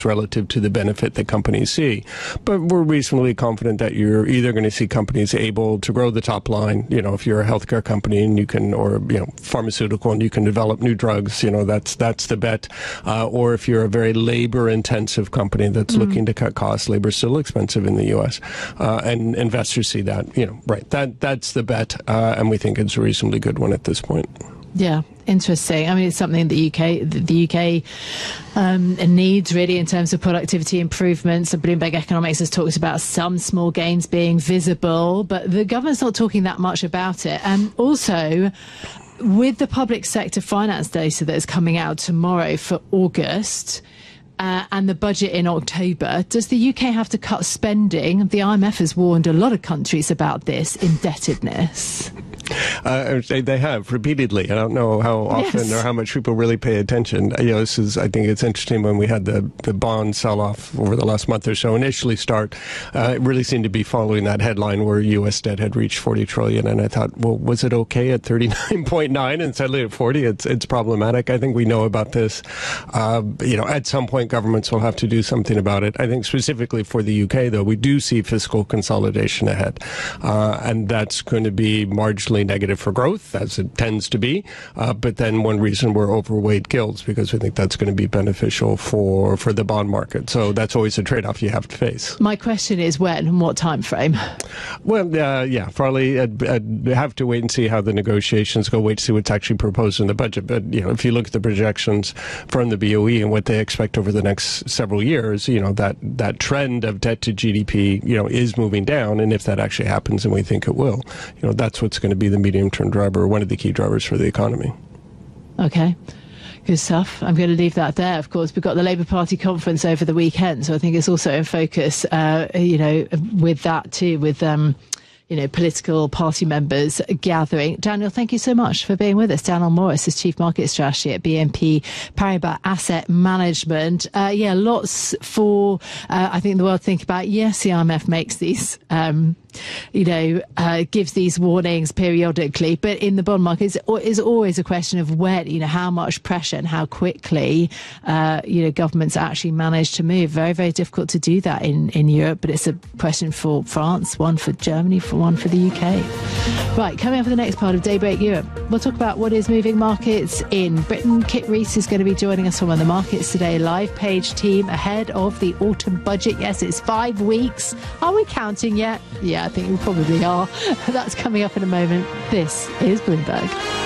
relative to the benefit that companies see. But we're reasonably confident that you're either going to see companies able to grow the top line, if you're a healthcare company and you can, or, pharmaceutical and you can develop new drugs, that's the bet. Or if you're a very labor-intensive company that's looking to cut costs, labor's still expensive in the U.S. And investors see that, right. That's the bet. And we think it's a reasonably good one at this point. Yeah, interesting. I mean, it's something the UK needs, really, in terms of productivity improvements. Bloomberg Economics has talked about some small gains being visible, but the government's not talking that much about it. And also, with the public sector finance data that is coming out tomorrow for August, and the budget in October, does the UK have to cut spending? The IMF has warned a lot of countries about this indebtedness. They have repeatedly. I don't know how often or how much people really pay attention. I think it's interesting when we had the bond sell-off over the last month or so initially start. It really seemed to be following that headline where U.S. debt had reached 40 trillion. And I thought, well, was it okay at 39.9 and suddenly at 40? It's problematic. I think we know about this. At some point, governments will have to do something about it. I think specifically for the UK, though, we do see fiscal consolidation ahead. And that's going to be marginally negative for growth, as it tends to be. But then one reason we're overweight gilts, because we think that's going to be beneficial for the bond market. So that's always a trade-off you have to face. My question is when and what time frame? Well, probably I'd have to wait and see how the negotiations go, wait to see what's actually proposed in the budget. But, if you look at the projections from the BOE and what they expect over the next several years, that trend of debt to GDP, is moving down. And if that actually happens, and we think it will, that's what's going to be the medium-term driver, one of the key drivers for the economy. Okay. Good stuff. I'm going to leave that there. Of course, we've got the Labour Party conference over the weekend, so I think it's also in focus, with that too, with political party members gathering. Daniel, thank you so much for being with us. Daniel Morris is Chief Market Strategy at BNP Paribas Asset Management. Lots for, I think, the world to think about. Yes, the IMF makes these, gives these warnings periodically, but in the bond market, it's always a question of when, how much pressure and how quickly, governments actually manage to move. Very, very difficult to do that in Europe, but it's a question for France, one for Germany, one for the UK. Right, coming up for the next part of Daybreak Europe, we'll talk about what is moving markets in Britain. Kit Rees is going to be joining us from the Markets Today live page team ahead of the autumn budget. Yes, it's 5 weeks. Are we counting yet? Yeah, I think we probably are. That's coming up in a moment. This is Bloomberg.